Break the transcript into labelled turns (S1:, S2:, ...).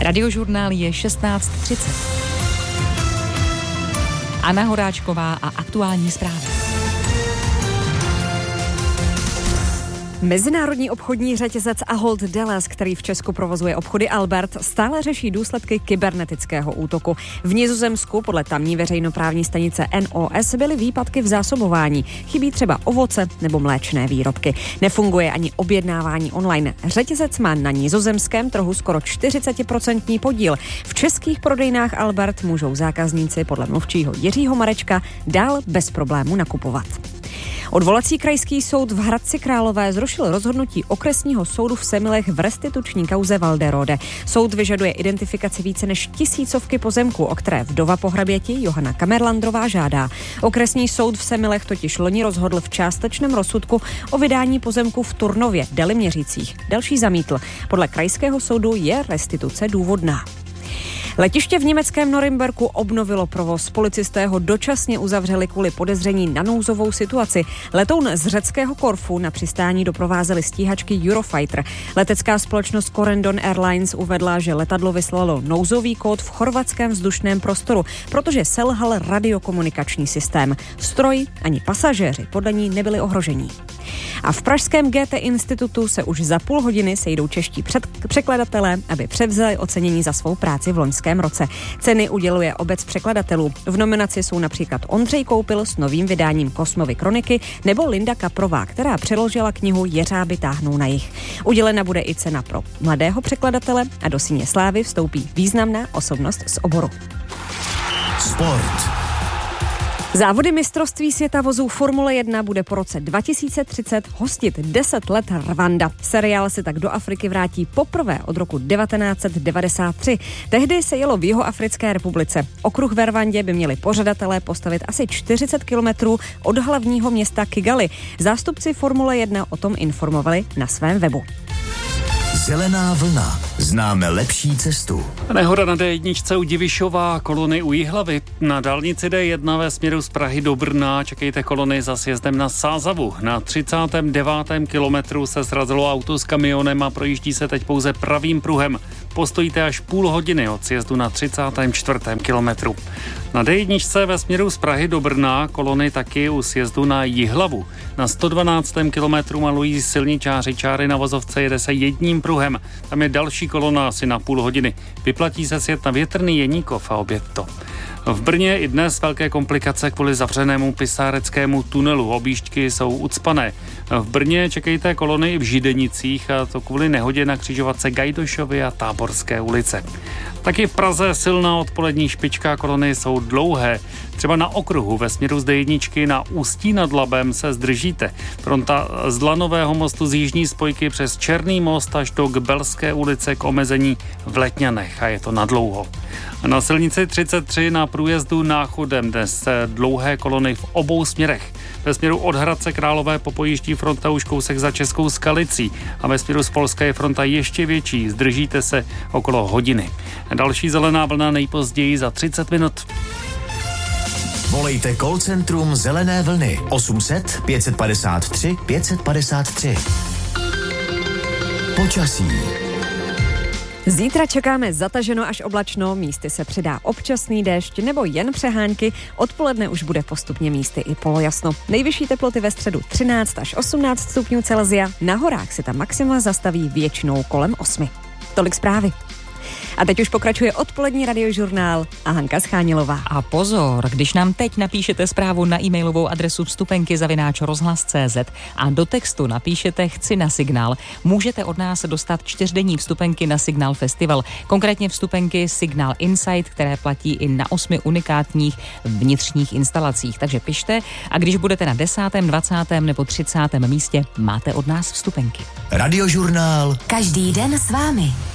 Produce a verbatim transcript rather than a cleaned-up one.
S1: Radiožurnál je šestnáct třicet. Anna Horáčková a aktuální zprávy.
S2: Mezinárodní obchodní řetězec Ahold Delhaize, který v Česku provozuje obchody Albert, stále řeší důsledky kybernetického útoku. V Nizozemsku podle tamní veřejnoprávní stanice N O S byly výpadky v zásobování. Chybí třeba ovoce nebo mléčné výrobky. Nefunguje ani objednávání online. Řetězec má na nizozemském trhu skoro čtyřicet procent podíl. V českých prodejnách Albert můžou zákazníci podle mluvčího Jiřího Marečka dál bez problému nakupovat. Odvolací krajský soud v Hradci Králové zrušil rozhodnutí okresního soudu v Semilech v restituční kauze Walderode. Soud vyžaduje identifikaci více než tisícovky pozemků, o které vdova po hraběti Johana Kamerlandrová žádá. Okresní soud v Semilech totiž loni rozhodl v částečném rozsudku o vydání pozemků v Turnově, Deliměřicích. Další zamítl. Podle krajského soudu je restituce důvodná. Letiště v německém Norimberku obnovilo provoz. Policisté ho dočasně uzavřeli kvůli podezření na nouzovou situaci. Letoun z řeckého Korfu na přistání doprovázely stíhačky Eurofighter. Letecká společnost Corendon Airlines uvedla, že letadlo vyslalo nouzový kód v chorvatském vzdušném prostoru, protože selhal radiokomunikační systém. Stroj ani pasažéři podle ní nebyli ohrožení. A v pražském Goethe institutu se už za půl hodiny sejdou čeští překladatelé, aby převzali ocenění za svou práci v loňském roce. Ceny uděluje obec překladatelů. V nominaci jsou například Ondřej Koupil s novým vydáním Kosmovy kroniky nebo Linda Kaprová, která přeložila knihu Jeřáby táhnou na jih. Udělena bude i cena pro mladého překladatele a do síně slávy vstoupí významná osobnost z oboru.
S3: Sport.
S2: Závody mistrovství světa vozů Formule jedna bude po roce dva tisíce třicet hostit deset let Rwanda. Seriál se tak do Afriky vrátí poprvé od roku devatenáct set devadesát tři. Tehdy se jelo v Jihoafrické republice. Okruh ve Rwandě by měli pořadatelé postavit asi čtyřicet kilometrů od hlavního města Kigali. Zástupci Formule jedna o tom informovali na svém webu.
S3: Zelená vlna. Známe lepší cestu.
S4: Nehoda na D jedna u Divišova, kolony u Jihlavy. Na dálnici D jedna ve směru z Prahy do Brna čekejte kolony za sjezdem na Sázavu. Na třicátém devátém kilometru se srazilo auto s kamionem a projíždí se teď pouze pravým pruhem. Postojíte až půl hodiny od sjezdu na třicátém čtvrtém kilometru. Na D jedna ve směru z Prahy do Brna kolony taky u sjezdu na Jihlavu. Na sto dvanáctém kilometru malují silničáři čáry na vozovce, jede se jedním pruhem. Tam je další kolona asi na půl hodiny. Vyplatí se sjet na Větrný Jeníkov a obět to. V Brně i dnes velké komplikace kvůli zavřenému pisáreckému tunelu. Objížďky jsou ucpané. V Brně čekejte kolony i v Židenicích, a to kvůli nehodě na křižovatce Gajdošovy a Táborské ulice. Taky v Praze silná odpolední špička, kolony jsou dlouhé. Třeba na okruhu ve směru z D jedna na Ústí nad Labem se zdržíte. Fronta z Lanového mostu z jižní spojky přes Černý most až do Gbelské ulice k omezení v Letňanech a je to nadlouho. Na silnici třicet tři na průjezdu Náchodem dnes dlouhé kolony v obou směrech. Ve směru od Hradce Králové popojíždí fronta už kousek za Českou Skalicí a ve směru z Polska je fronta ještě větší, zdržíte se okolo hodiny. Další zelená vlna nejpozději za třicet minut.
S3: Volejte call centrum Zelené vlny osm set pět padesát tři pět padesát tři. Počasí.
S2: Zítra čekáme zataženo až oblačno, místy se přidá občasný déšť nebo jen přehánky, odpoledne už bude postupně místy i polojasno. Nejvyšší teploty ve středu třináct až osmnáct stupňů Celsia, na horách se ta maxima zastaví většinou kolem osmi. Tolik zprávy. A teď už pokračuje odpolední radiožurnál a Hanka Schánilová.
S1: A pozor, když nám teď napíšete zprávu na e-mailovou adresu vstupenky zavináč rozhlas tečka cé zet a do textu napíšete chci na Signál, můžete od nás dostat čtyřdenní vstupenky na Signál Festival. Konkrétně vstupenky Signál Insight, které platí i na osmi unikátních vnitřních instalacích. Takže pište a když budete na desátém, dvacátém nebo třicátém místě, máte od nás vstupenky.
S3: Radiožurnál.
S5: Každý den s vámi.